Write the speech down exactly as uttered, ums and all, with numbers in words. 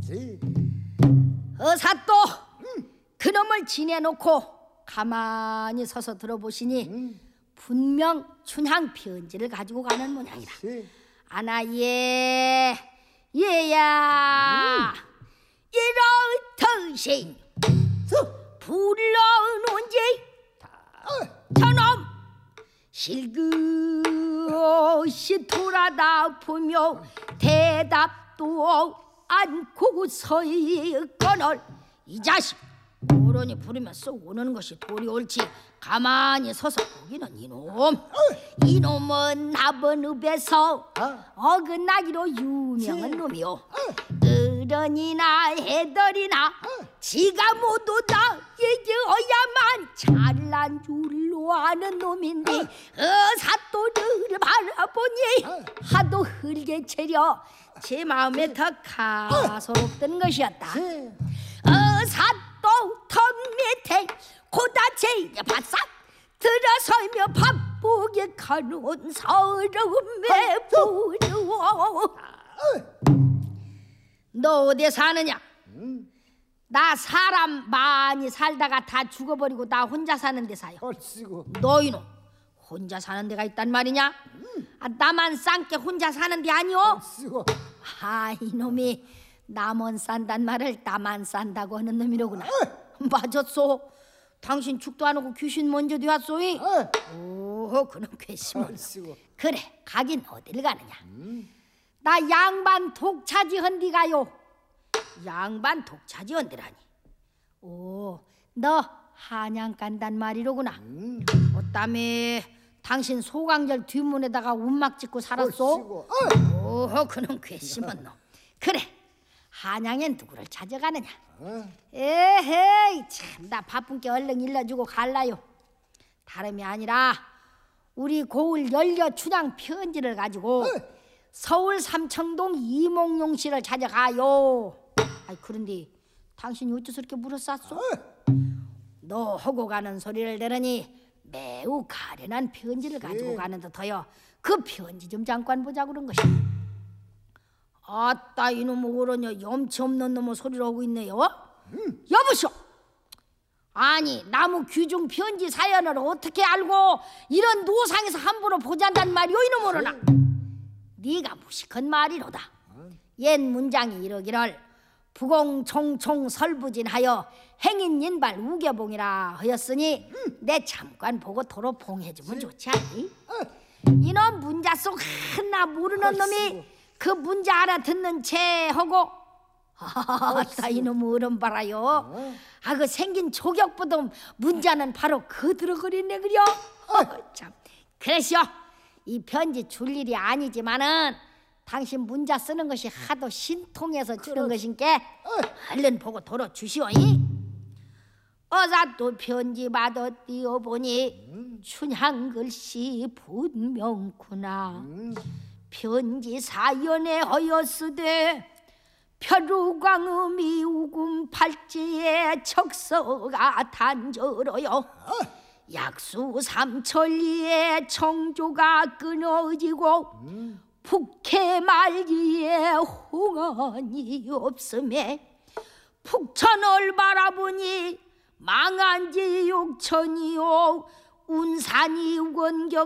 어사 또 그놈을 지내놓고 가만히 서서 들어보시니 음. 분명 춘향 편지를 가지고 가는 모양이다. 아나 얘 얘야 이렇듯이 불러놓은지 저놈 실그시 돌아다 보며 대답도 않고 서 있거늘 이 자식 어른이 부르면 쏙 오는 것이 도리 옳지 가만히 서서 보기는 이놈 이놈은 나번읍에서 어긋나기로 유명한 놈이요 어른이나 애들이나 지가 모두 다 얘기어야만 잘난 줄로 아는 놈인데 어사또를 바라보니 하도 흘게 채려 제 마음에 더 가소롭던 것이었다. 어사또 턱 밑에 고다채 바싹 들어서며 바쁘게 가는 서름에 부러워. 너 어디 사느냐? 나 사람 많이 살다가 다 죽어버리고 나 혼자 사는 데 사요. 너 이놈 혼자 사는 데가 있단 말이냐? 아, 나만 싼게 혼자 사는 데 아니오? 아 이놈이 나만 산단 말을 나만 산다고 하는 놈이로구나. 맞았소. 당신 죽도 안 오고 귀신 먼저 되었소이. 오 그놈 괘씸한 놈. 그래 가긴 어딜 가느냐? 나 양반 독차지 헌디 가요. 양반 독차지 헌디라니. 오 너 한양 간단 말이로구나. 음. 어따매 당신 소강절 뒷문에다가 운막 짓고 살았소? 오호 그놈 괘씸한 놈. 그래 한양엔 누구를 찾아가느냐? 어. 에헤이 참 나 바쁜 게 얼른 일러주고 갈라요. 다름이 아니라 우리 고을 열려 춘향 편지를 가지고 어. 서울 삼청동 이몽룡 씨를 찾아가요. 아이 그런데 당신이 어째서 이렇게 물어쌌소? 어. 너 하고 가는 소리를 들으니 매우 가련한 편지를 가지고 예. 가는 듯하여 그 편지 좀 잠깐 보자고 그런 것이. 아따 이놈의 어른이 염치 없는 놈의 소리를 하고 있네요. 음. 여보시오. 아니 나무 귀중 편지 사연을 어떻게 알고 이런 노상에서 함부로 보잔단 말이오 이놈 어른아. 네가 무식한 말이로다. 옛 문장이 이러기를 부공총총 설부진하여 행인인발 우겨봉이라 하였으니 음. 내 잠깐 보고 도로 봉해주면 좋지 않니? 어. 이놈 문자 속 하나 모르는 놈이 그 문자 알아듣는 채 하고 아따 이놈 어른 봐라요. 어. 아 그 생긴 조격보다 문자는 바로 그 들어거리네 그려. 어. 참 그래시오. 이 편지 줄 일이 아니지만은 당신 문자 쓰는 것이 하도 신통해서 주는 것인께 얼른 보고 도로 주시오이. 어사 또 편지 받아 띄어보니 음. 춘향 글씨 분명구나. 음. 편지 사연에 하였으되 벼루광음이 우금 팔찌에 척서가 단절어요. 어. 약수 삼천리에 청조가 끊어지고 음. 북해 말기에 홍언이 없음에 북천을 바라보니 망한지 육천이요 운산이 원경